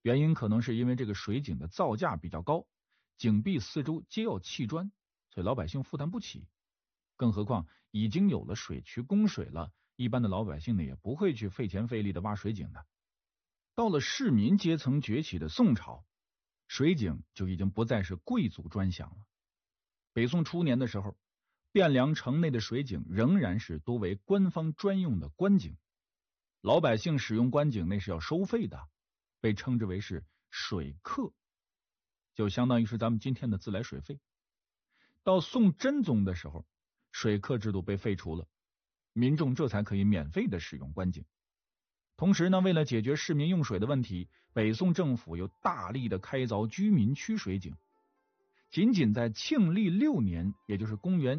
原因可能是因为这个水井的造价比较高，井壁四周皆要砌砖，所以老百姓负担不起。更何况已经有了水渠供水了，一般的老百姓呢也不会去费钱费力的挖水井的。到了市民阶层崛起的宋朝，水井就已经不再是贵族专享了。北宋初年的时候，汴梁城内的水井仍然是多为官方专用的官井，老百姓使用官井那是要收费的，被称之为是水客，就相当于是咱们今天的自来水费。到宋真宗的时候，水客制度被废除了，民众这才可以免费的使用官井。同时呢，为了解决市民用水的问题，北宋政府又大力的开凿居民区水井。仅仅在庆历6年，也就是公元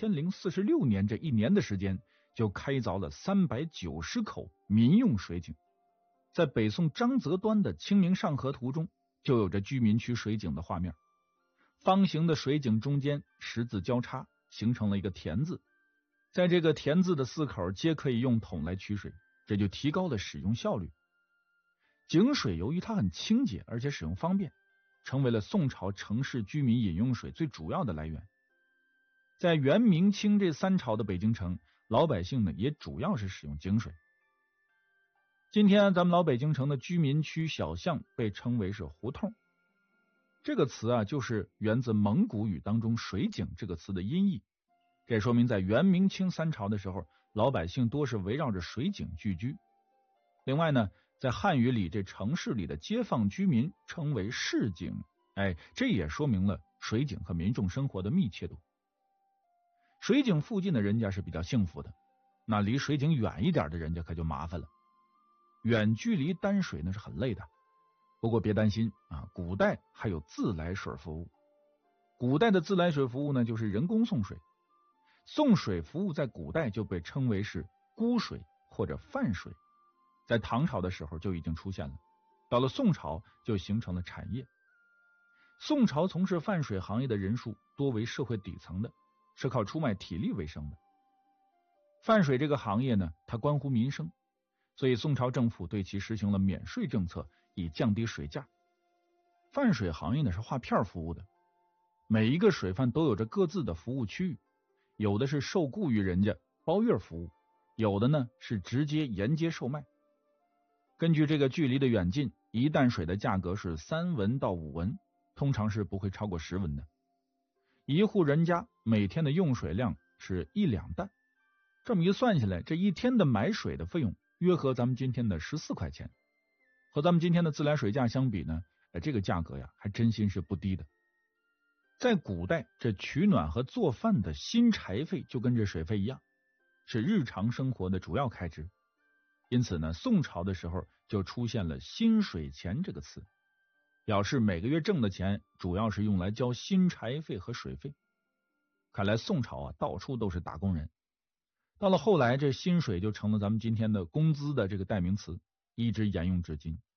1046年这一年的时间，就开凿了390口民用水井。在北宋张择端的《清明上河图》中，就有着居民区水井的画面。方形的水井中间十字交叉，形成了一个田字，在这个田字的4口皆可以用桶来取水，这就提高了使用效率。井水由于它很清洁，而且使用方便，成为了宋朝城市居民饮用水最主要的来源。在元明清这3朝的北京城，老百姓呢也主要是使用井水。今天咱们老北京城的居民区小巷被称为是胡同，这个词啊就是源自蒙古语当中水井这个词的音译。这说明在元明清3朝的时候，老百姓多是围绕着水井聚居。另外呢，在汉语里，这城市里的街坊居民称为市井，这也说明了水井和民众生活的密切度。水井附近的人家是比较幸福的，那离水井远一点的人家可就麻烦了。远距离担水那是很累的。不过别担心啊，古代还有自来水服务。古代的自来水服务呢，就是人工送水。送水服务在古代就被称为是沽水或者贩水，在唐朝的时候就已经出现了，到了宋朝就形成了产业。宋朝从事贩水行业的人数多为社会底层的，是靠出卖体力为生的。贩水这个行业呢，它关乎民生，所以宋朝政府对其实行了免税政策，以降低水价。贩水行业呢是划片服务的，每一个水贩都有着各自的服务区域，有的是受雇于人家包月服务，有的呢是直接沿街售卖。根据这个距离的远近，一担水的价格是3文到5文，通常是不会超过10文的。一户人家每天的用水量是1两担，这么一算下来，这一天的买水的费用约合咱们今天的14块钱，和咱们今天的自来水价相比呢，这个价格呀还真心是不低的。在古代，这取暖和做饭的薪柴费就跟这水费一样，是日常生活的主要开支。因此呢，宋朝的时候就出现了薪水钱这个词，表示每个月挣的钱主要是用来交薪柴费和水费。看来宋朝啊，到处都是打工人。到了后来，这薪水就成了咱们今天的工资的这个代名词，一直沿用至今。